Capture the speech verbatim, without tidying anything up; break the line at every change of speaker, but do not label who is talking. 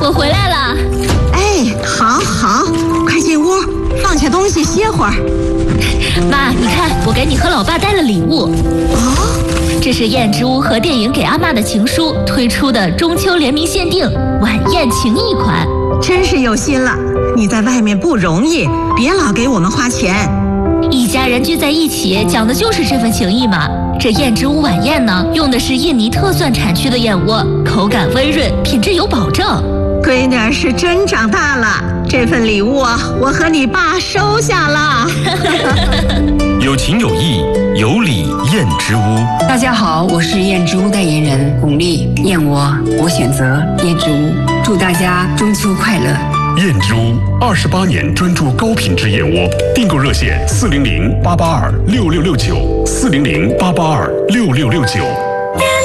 我回来了。
哎，好好，快进屋，放下东西歇会儿。
妈，你看，我给你和老爸带了礼物。
哦，
这是燕之屋和电影给阿嬷的情书推出的中秋联名限定晚宴情谊款，
真是有心了。你在外面不容易，别老给我们花钱。
一家人聚在一起，讲的就是这份情谊嘛。这燕之屋晚宴呢，用的是印尼特蒜产区的燕窝，口感温润，品质有保证。
闺女儿是真长大了，这份礼物啊，我和你爸收下了。
有情有义，有礼燕之屋。
大家好，我是燕之屋代言人巩俐。燕窝，我选择燕之屋。祝大家中秋快乐！
燕之屋二十八年专注高品质燕窝，订购热线四零零八八二六六六九四零零八八二六六六九。